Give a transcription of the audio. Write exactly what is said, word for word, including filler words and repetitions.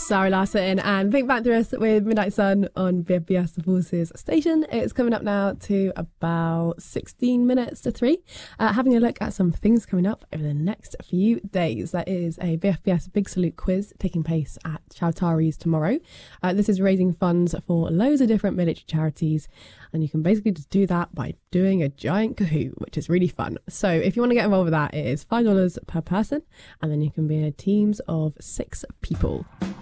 Sarah Larson and Pink Panthers with Midnight Sun on B F B S The Forces station. It's coming up now to about sixteen minutes to three. Uh, having a look at some things coming up over the next few days. There is a B F B S Big Salute quiz taking place at Chowtaris tomorrow. Uh, this is raising funds for loads of different military charities, and you can basically just do that by doing a giant Kahoot, which is really fun. So if you want to get involved with that, it is five dollars per person, and then you can be in teams of six people.